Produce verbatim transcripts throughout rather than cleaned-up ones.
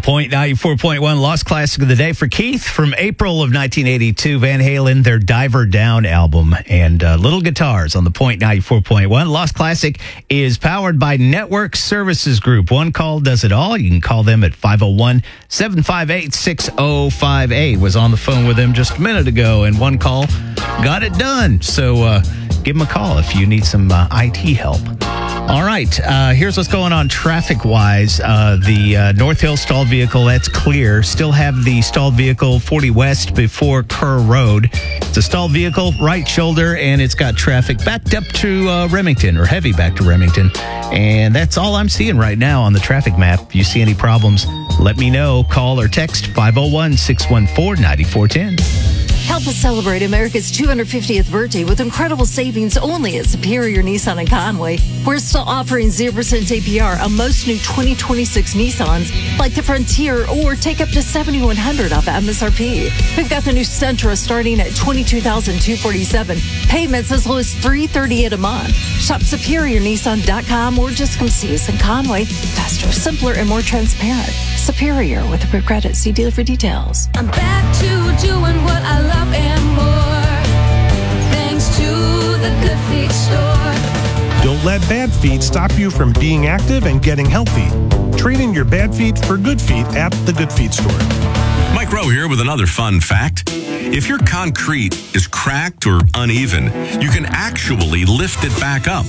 Point ninety-four point one Lost Classic of the Day for Keith from April of nineteen eighty-two. Van Halen, their Diver Down album, and uh, Little Guitars on the Point ninety-four point one. Lost Classic is powered by Network Services Group. One call does it all. You can call them at five oh one, seven five eight, six oh five eight. Was on the phone with them just a minute ago, and one call got it done. So uh, give them a call if you need some uh, I T help. All right, uh, here's what's going on traffic-wise. Uh, the uh, North Hill stalled vehicle, that's clear. Still have the stalled vehicle forty West before Kerr Road. It's a stalled vehicle, right shoulder, and it's got traffic backed up to uh, Remington, or heavy back to Remington. And that's all I'm seeing right now on the traffic map. If you see any problems, let me know. Call or text five oh one, six one four, nine four one zero. Help us celebrate America's two hundred fiftieth birthday with incredible savings only at Superior Nissan in Conway. We're still offering zero percent A P R on most new twenty twenty-six Nissans, like the Frontier, or take up to seven thousand one hundred dollars off M S R P. We've got the new Sentra starting at twenty-two thousand two hundred forty-seven dollars. Payments as low as three hundred thirty-eight dollars a month. Shop superior nissan dot com or just come see us in Conway. Faster, simpler, and more transparent. Superior with approved credit. See dealer for details. I'm back to doing what I love and more, thanks to the Good Feet store. Don't let bad feet stop you from being active and getting healthy. Trade in your bad feet for good feet at the Good Feet store. Mike Rowe here with another fun fact. If your concrete is cracked or uneven, you can actually lift it back up.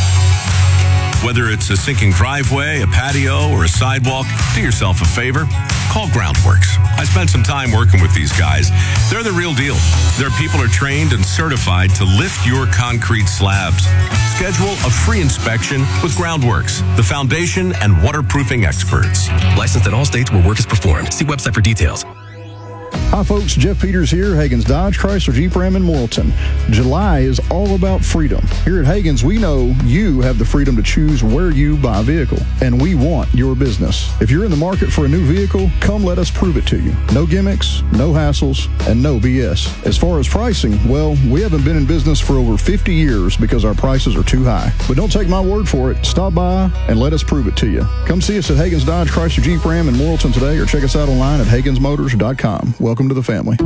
Whether it's a sinking driveway, a patio, or a sidewalk, do yourself a favor. Call Groundworks. I spent some time working with these guys. They're the real deal. Their people are trained and certified to lift your concrete slabs. Schedule a free inspection with Groundworks, the foundation and waterproofing experts. Licensed in all states where work is performed. See website for details. Hi folks, Jeff Peters here, Hagen's Dodge, Chrysler, Jeep, Ram in Morrilton. July is all about freedom. Here at Hagen's, we know you have the freedom to choose where you buy a vehicle, and we want your business. If you're in the market for a new vehicle, come let us prove it to you. No gimmicks, no hassles, and no B S. As far as pricing, well, we haven't been in business for over fifty years because our prices are too high. But don't take my word for it. Stop by and let us prove it to you. Come see us at Hagen's Dodge, Chrysler, Jeep, Ram in Morrilton today, or check us out online at hagens motors dot com. Welcome to the family.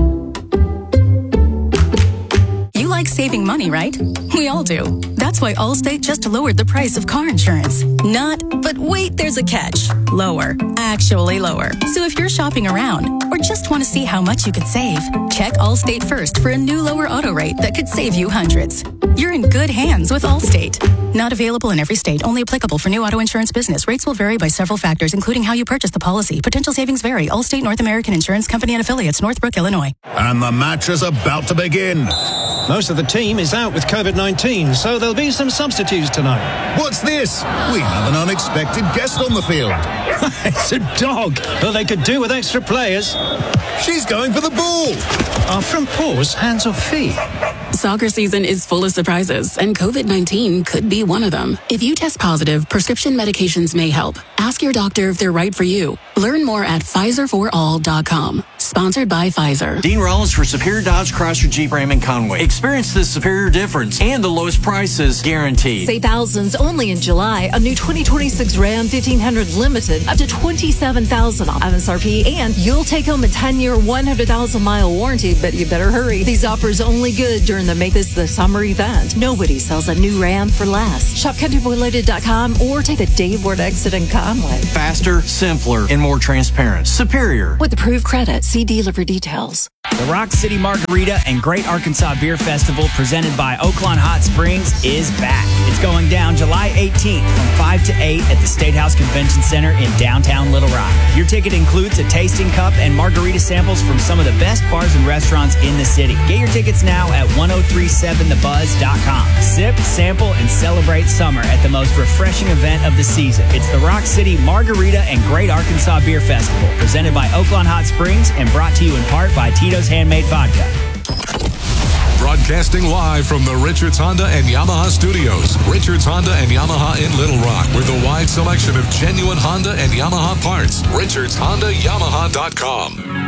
You like saving money, right? We all do. That's why Allstate just lowered the price of car insurance. Not, but wait, there's a catch. Lower. Actually lower. So if you're shopping around or just want to see how much you could save, check Allstate first for a new lower auto rate that could save you hundreds. You're in good hands with Allstate. Not available in every state. Only applicable for new auto insurance business. Rates will vary by several factors, including how you purchase the policy. Potential savings vary. Allstate North American Insurance Company and Affiliates, Northbrook, Illinois. And the match is about to begin. Most of the team is out with covid nineteen, so there'll be some substitutes tonight. What's this? We have an unexpected guest on the field. It's a dog. Well, they could do with extra players. She's going for the ball. Our front paws, hands or feet? Soccer season is full of surprises, and covid nineteen could be one of them. If you test positive, prescription medications may help. Ask your doctor if they're right for you. Learn more at Pfizer for all dot com. Sponsored by Pfizer. Dean Rollins for Superior Dodge, Chrysler, Jeep, Ram in Conway. Experience the superior difference and the lowest prices guaranteed. Save thousands only in July. A new twenty twenty-six Ram fifteen hundred Limited up to twenty-seven thousand dollars off M S R P, and you'll take home a ten-year, one hundred thousand mile warranty, but you better hurry. These offers only good during the Make This the Summer event. Nobody sells a new Ram for less. Shop country boy lady dot com or take the Dave Ward exit in Conway. Faster, simpler, and more transparent. Superior. With approved credit. See dealer for details. The Rock City Margarita and Great Arkansas Beer Festival presented by Oaklawn Hot Springs is back. It's going down July eighteenth from five to eight at the State House Convention Center in downtown Little Rock. Your ticket includes a tasting cup and margarita samples from some of the best bars and restaurants in the city. Get your tickets now at ten thirty-seven the buzz dot com. Sip, sample, and celebrate summer at the most refreshing event of the season. It's the Rock City Margarita and Great Arkansas Beer Festival presented by Oaklawn Hot Springs and brought to you in part by Tito's Handmade Vodka. Broadcasting live from the Richards Honda and Yamaha studios. Richards Honda and Yamaha in Little Rock with a wide selection of genuine Honda and Yamaha parts. Richards Honda Yamaha dot com.